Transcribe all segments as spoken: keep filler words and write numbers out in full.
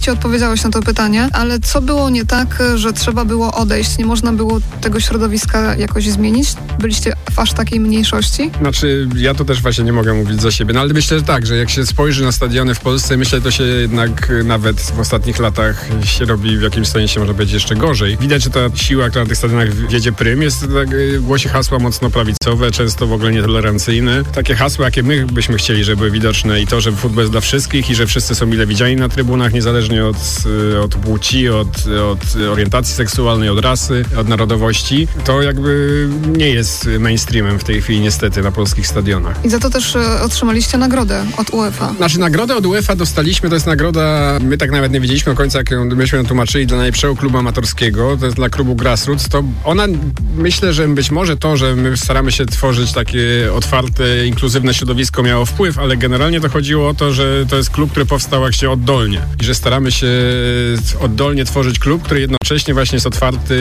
Ci odpowiedziałeś na to pytanie, ale co było nie tak, że trzeba było odejść? Nie można było tego środowiska jakoś zmienić? Byliście w aż takiej mniejszości? Znaczy, ja to też właśnie nie mogę mówić za siebie, no ale myślę, że tak, że jak się spojrzy na stadiony w Polsce, myślę, że to się jednak nawet w ostatnich latach się robi w jakimś sensie, może być jeszcze gorzej. Widać, że ta siła, która na tych stadionach wiedzie prym, jest, tak, głosi hasła mocno prawicowe, często w ogóle nietolerancyjne. Takie hasła, jakie my byśmy chcieli, żeby były widoczne i to, że futbol jest dla wszystkich i że wszyscy są mile widziani na trybunach, niezależnie Od, od płci, od, od orientacji seksualnej, od rasy, od narodowości, to jakby nie jest mainstreamem w tej chwili niestety na polskich stadionach. I za to też otrzymaliście nagrodę od UEFA. Znaczy nagrodę od UEFA dostaliśmy, to jest nagroda, my tak nawet nie wiedzieliśmy do końca, jak ją, myśmy ją tłumaczyli, dla najlepszego klubu amatorskiego, to jest dla klubu Grassroots, to ona, myślę, że być może to, że my staramy się tworzyć takie otwarte, inkluzywne środowisko miało wpływ, ale generalnie to chodziło o to, że to jest klub, który powstał jak się oddolnie i że staramy się oddolnie tworzyć klub, który jednocześnie właśnie jest otwarty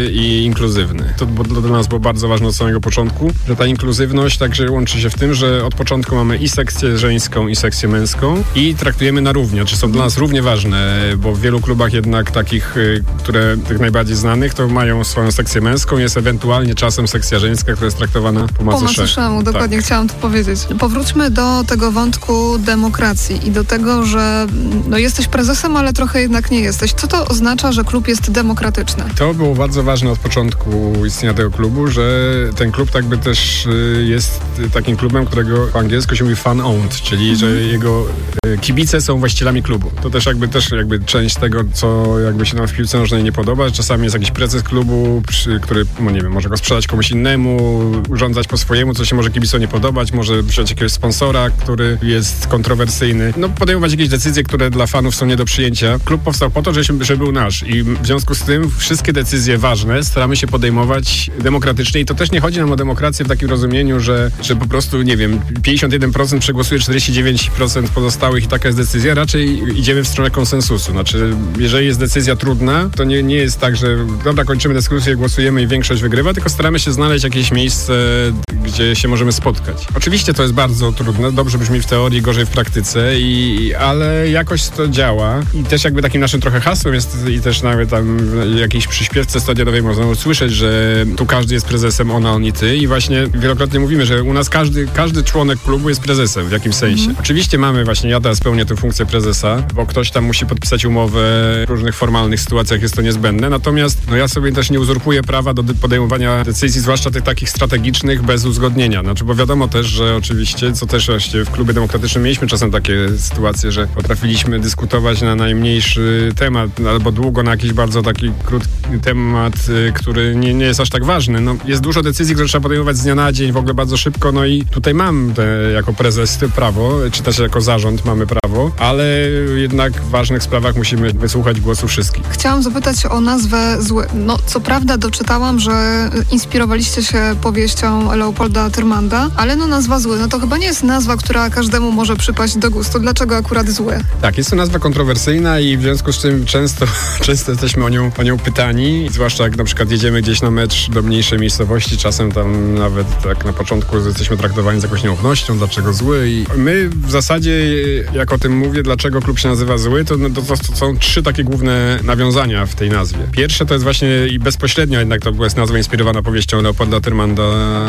i inkluzywny. To dla nas było bardzo ważne od samego początku, że ta inkluzywność także łączy się w tym, że od początku mamy i sekcję żeńską, i sekcję męską i traktujemy na równi, czy są dla nas równie ważne, bo w wielu klubach jednak takich, które tych najbardziej znanych, to mają swoją sekcję męską, jest ewentualnie czasem sekcja żeńska, która jest traktowana po macoszemu. Dokładnie tak. Chciałam to powiedzieć. Powróćmy do tego wątku demokracji i do tego, że no, jesteś prezesem, ale trochę jednak nie jesteś. Co to oznacza, że klub jest demokratyczny? To było bardzo ważne od początku istnienia tego klubu, że ten klub tak by też jest takim klubem, którego po angielsku się mówi fan-owned, czyli mhm. że jego kibice są właścicielami klubu. To też jakby też jakby część tego, co jakby się nam w piłce nożnej nie podoba, że czasami jest jakiś prezes klubu, który, no nie wiem, może go sprzedać komuś innemu, urządzać po swojemu, co się może kibicom nie podobać, może wziąć jakiegoś sponsora, który jest kontrowersyjny. No podejmować jakieś decyzje, które dla fanów są nie do przyjęcia. Klub powstał po to, żeby, żeby był nasz i w związku z tym wszystkie decyzje ważne staramy się podejmować demokratycznie i to też nie chodzi nam o demokrację w takim rozumieniu, że, że po prostu, nie wiem, pięćdziesiąt jeden procent przegłosuje czterdzieści dziewięć procent pozostałych i taka jest decyzja. Raczej idziemy w stronę konsensusu. Znaczy, jeżeli jest decyzja trudna, to nie, nie jest tak, że dobra, kończymy dyskusję, głosujemy i większość wygrywa, tylko staramy się znaleźć jakieś miejsce, gdzie się możemy spotkać. Oczywiście to jest bardzo trudne, dobrze brzmi w teorii, gorzej w praktyce, i, ale jakoś to działa i też jakby takim naszym trochę hasłem jest i też nawet tam w jakiejś przyśpiewce stadionowej można usłyszeć, że tu każdy jest prezesem, ona, on i ty i właśnie wielokrotnie mówimy, że u nas każdy, każdy członek klubu jest prezesem w jakimś sensie. Mhm. Oczywiście mamy właśnie, ja teraz pełnię tę funkcję prezesa, bo ktoś tam musi podpisać umowę, w różnych formalnych sytuacjach jest to niezbędne, natomiast no ja sobie też nie uzurpuję prawa do podejmowania decyzji, zwłaszcza tych takich strategicznych bez uzgodnienia. Znaczy, bo wiadomo też, że oczywiście, co też właśnie w klubie demokratycznym mieliśmy czasem takie sytuacje, że potrafiliśmy dyskutować na najmniejszy temat, albo długo na jakiś bardzo taki krótki temat, który nie, nie jest aż tak ważny. No, jest dużo decyzji, które trzeba podejmować z dnia na dzień, w ogóle bardzo szybko, no i tutaj mam te, jako prezes prawo, czy też jako zarząd mamy prawo, ale jednak w ważnych sprawach musimy wysłuchać głosu wszystkich. Chciałam zapytać o nazwę Zły. No, co prawda doczytałam, że inspirowaliście się powieścią Leopolda Tyrmanda, ale no nazwa Zły, no to chyba nie jest nazwa, która każdemu może przypaść do gustu. Dlaczego akurat Zły? Tak, jest to nazwa kontrowersyjna i w związku z czym często, często jesteśmy o nią, o nią pytani, zwłaszcza jak na przykład jedziemy gdzieś na mecz do mniejszej miejscowości, czasem tam nawet tak na początku jesteśmy traktowani z jakąś nieufnością, dlaczego Zły i my w zasadzie, jak o tym mówię, dlaczego klub się nazywa Zły, to, to, to, to są trzy takie główne nawiązania w tej nazwie. Pierwsze to jest właśnie i bezpośrednio jednak to była nazwa inspirowana powieścią Leopolda Tyrmanda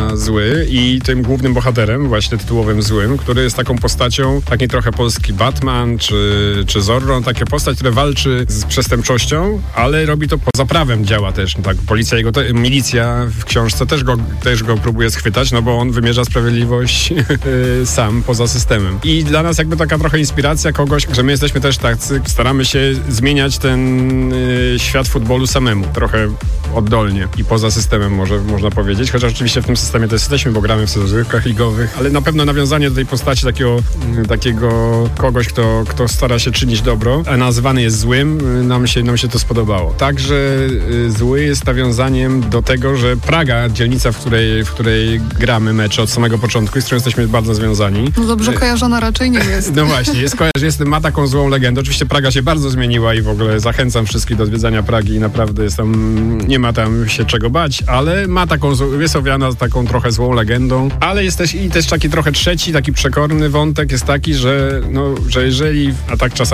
Zły i tym głównym bohaterem, właśnie tytułowym Złym, który jest taką postacią, taki trochę polski Batman czy, czy Zorro, takie postać, która walczy z przestępczością, ale robi to poza prawem, działa też. No tak, policja, jego te, milicja w książce też go, też go próbuje schwytać, no bo on wymierza sprawiedliwość sam, poza systemem. I dla nas jakby taka trochę inspiracja kogoś, że my jesteśmy też tacy, staramy się zmieniać ten y, świat futbolu samemu, trochę oddolnie i poza systemem może, można powiedzieć, chociaż oczywiście w tym systemie też jesteśmy, bo gramy w rozgrywkach ligowych, ale na pewno nawiązanie do tej postaci takiego, takiego kogoś, kto, kto stara się czynić dobro, a nazywany jest złym, nam się, nam się to spodobało. Także y, Zły jest nawiązaniem do tego, że Praga, dzielnica, w której, w której gramy mecze od samego początku i z którą jesteśmy bardzo związani. No dobrze kojarzona raczej nie jest. No właśnie, jest, jest, ma taką złą legendę. Oczywiście Praga się bardzo zmieniła i w ogóle zachęcam wszystkich do odwiedzania Pragi i naprawdę jest tam, nie ma tam się czego bać, ale ma taką, jest owiana taką trochę złą legendą, ale jest też i też taki trochę trzeci, taki przekorny wątek jest taki, że, no, że jeżeli, a tak czasami można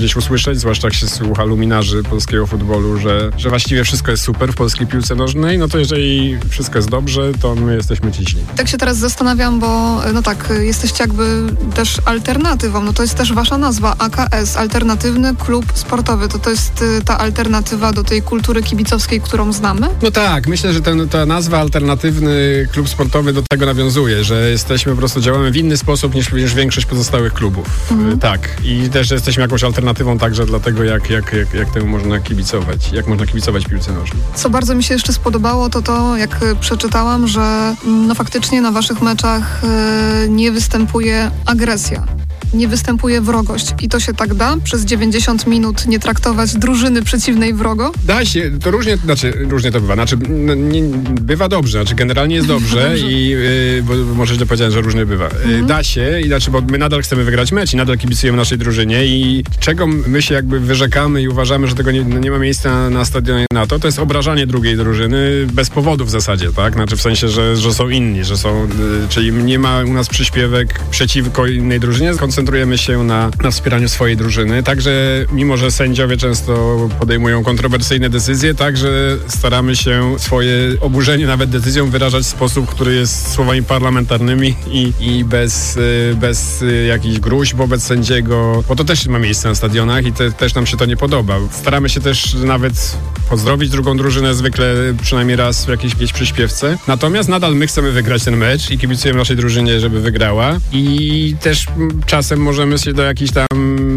gdzieś usłyszeć, zwłaszcza jak się słucha luminarzy polskiego futbolu, że, że właściwie wszystko jest super w polskiej piłce nożnej, no to jeżeli wszystko jest dobrze, to my jesteśmy ciśni. Tak się teraz zastanawiam, bo no tak, jesteście jakby też alternatywą, no to jest też wasza nazwa, A K S, Alternatywny Klub Sportowy. To to jest ta alternatywa do tej kultury kibicowskiej, którą znamy? No tak, myślę, że ten, ta nazwa Alternatywny Klub Sportowy do tego nawiązuje, że jesteśmy po prostu, działamy w inny sposób niż, niż większość pozostałych klubów. Mhm. Tak. I też że jesteśmy jakąś alternatywą także dla tego, jak, jak, jak, jak temu można kibicować, jak można kibicować piłce nożnej. Co bardzo mi się jeszcze spodobało, to to, jak przeczytałam, że no faktycznie na waszych meczach yy, nie występuje agresja. Nie występuje wrogość. I to się tak da? Przez dziewięćdziesiąt minut nie traktować drużyny przeciwnej wrogo? Da się. To różnie, znaczy, różnie to bywa. Znaczy, no, nie, bywa dobrze. Znaczy, generalnie jest dobrze, dobrze. i yy, bo może źle powiedziałem, że różnie bywa. Yy, mhm. Da się, i znaczy, bo my nadal chcemy wygrać mecz i nadal kibicujemy naszej drużynie i czego my się jakby wyrzekamy i uważamy, że tego nie, nie ma miejsca na stadionie NATO, to jest obrażanie drugiej drużyny bez powodu w zasadzie, tak? Znaczy, w sensie, że, że są inni, że są, yy, czyli nie ma u nas przyśpiewek przeciwko innej drużynie, koncentrujemy się na, na wspieraniu swojej drużyny. Także mimo, że sędziowie często podejmują kontrowersyjne decyzje, także staramy się swoje oburzenie nawet decyzją wyrażać w sposób, który jest słowami parlamentarnymi i, i bez, bez jakichś gruźb wobec sędziego, bo to też ma miejsce na stadionach i te, też nam się to nie podoba. Staramy się też nawet pozdrowić drugą drużynę zwykle przynajmniej raz w jakiejś, jakiejś przyśpiewce. Natomiast nadal my chcemy wygrać ten mecz i kibicujemy naszej drużynie, żeby wygrała i też czasem możemy się do jakichś tam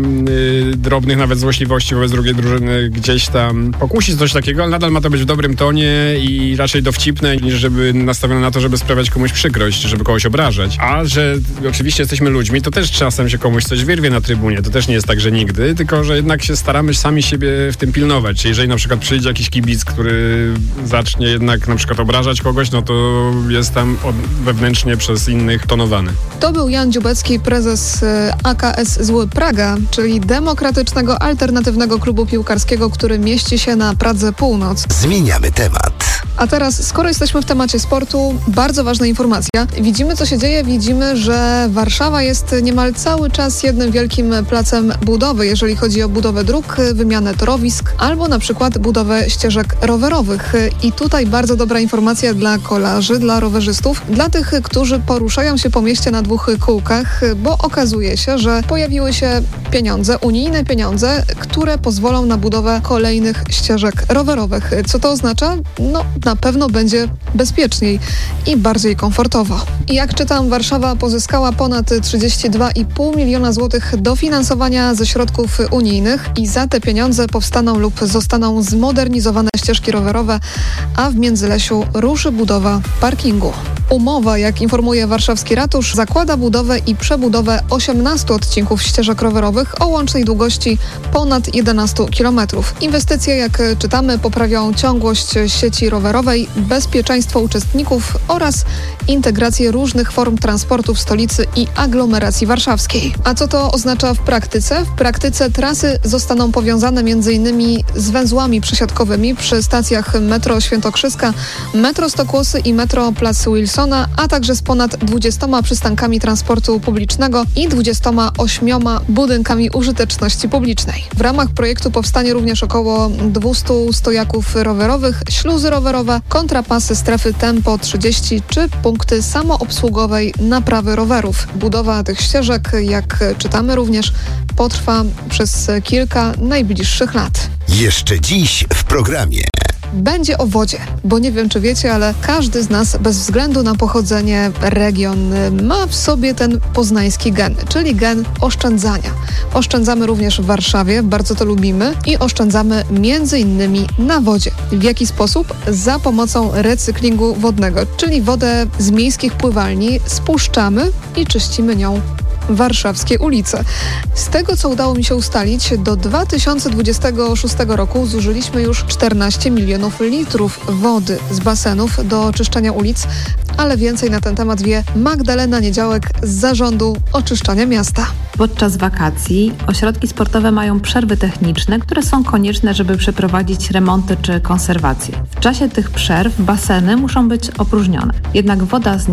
y, drobnych nawet złośliwości wobec drugiej drużyny gdzieś tam pokusić coś takiego, ale nadal ma to być w dobrym tonie i raczej dowcipne, niż żeby nastawione na to, żeby sprawiać komuś przykrość, żeby kogoś obrażać. A że oczywiście jesteśmy ludźmi, to też czasem się komuś coś wyrwie na trybunie. To też nie jest tak, że nigdy, tylko że jednak się staramy sami siebie w tym pilnować. Czyli jeżeli na przykład przyjdzie jakiś kibic, który zacznie jednak na przykład obrażać kogoś, no to jest tam od, wewnętrznie przez innych tonowany. To był Jan Dziubecki, prezes A K S Zły Praga, czyli demokratycznego, alternatywnego klubu piłkarskiego, który mieści się na Pradze Północ. Zmieniamy temat. A teraz, skoro jesteśmy w temacie sportu, bardzo ważna informacja. Widzimy, co się dzieje, widzimy, że Warszawa jest niemal cały czas jednym wielkim placem budowy, jeżeli chodzi o budowę dróg, wymianę torowisk albo na przykład budowę ścieżek rowerowych. I tutaj bardzo dobra informacja dla kolarzy, dla rowerzystów, dla tych, którzy poruszają się po mieście na dwóch kółkach, bo okazuje się, że pojawiły się pieniądze, unijne pieniądze, które pozwolą na budowę kolejnych ścieżek rowerowych. Co to oznacza? No, na pewno będzie bezpieczniej i bardziej komfortowo. I jak czytam, Warszawa pozyskała ponad trzydzieści dwa i pół miliona złotych dofinansowania ze środków unijnych i za te pieniądze powstaną lub zostaną zmodernizowane ścieżki rowerowe, a w Międzylesiu ruszy budowa parkingu. Umowa, jak informuje warszawski ratusz, zakłada budowę i przebudowę osiemnastu odcinków ścieżek rowerowych o łącznej długości ponad jedenaście kilometrów. Inwestycje, jak czytamy, poprawią ciągłość sieci rowerowej, bezpieczeństwo uczestników oraz integrację różnych form transportu w stolicy i aglomeracji warszawskiej. A co to oznacza w praktyce? W praktyce trasy zostaną powiązane m.in. z węzłami przesiadkowymi przy stacjach metro Świętokrzyska, metro Stokłosy i metro Plac Wilsona, a także z ponad dwudziestoma przystankami transportu publicznego i dwudziestoma ośmioma budynkami użyteczności publicznej. W ramach projektu powstanie również około dwieście stojaków rowerowych, śluzy rowerowe, kontrapasy strefy tempo trzydzieści czy punkty samoobsługowej naprawy rowerów. Budowa tych ścieżek, jak czytamy również, potrwa przez kilka najbliższych lat. Jeszcze dziś w programie. Będzie o wodzie, bo nie wiem, czy wiecie, ale każdy z nas, bez względu na pochodzenie, region, ma w sobie ten poznański gen, czyli gen oszczędzania. Oszczędzamy również w Warszawie, bardzo to lubimy i oszczędzamy między innymi na wodzie. W jaki sposób? Za pomocą recyklingu wodnego, czyli wodę z miejskich pływalni spuszczamy i czyścimy nią warszawskie ulice. Z tego, co udało mi się ustalić, do dwa tysiące dwudziestego szóstego roku zużyliśmy już czternaście milionów litrów wody z basenów do czyszczenia ulic, ale więcej na ten temat wie Magdalena Niedziałek z Zarządu Oczyszczania Miasta. Podczas wakacji ośrodki sportowe mają przerwy techniczne, które są konieczne, żeby przeprowadzić remonty czy konserwację. W czasie tych przerw baseny muszą być opróżnione. Jednak woda z nich zamiast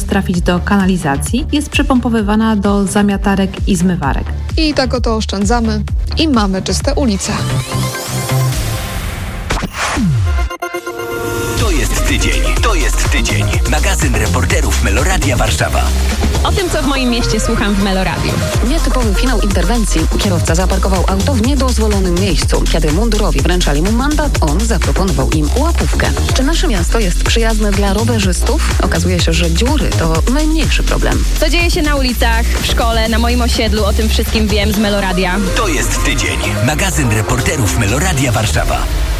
trafić do kanalizacji, jest przepompowywana do zamiatarek i zmywarek. I tak oto oszczędzamy i mamy czyste ulice. To jest tydzień, to jest tydzień. Magazyn reporterów Meloradia Warszawa. O tym, co w moim mieście słucham w Meloradiu. Nietypowy finał interwencji. Kierowca zaparkował auto w niedozwolonym miejscu. Kiedy mundurowi wręczali mu mandat, on zaproponował im łapówkę. Czy nasze miasto jest przyjazne dla rowerzystów? Okazuje się, że dziury to najmniejszy problem. Co dzieje się na ulicach, w szkole, na moim osiedlu, o tym wszystkim wiem z Meloradia. To jest tydzień. Magazyn reporterów Meloradia Warszawa.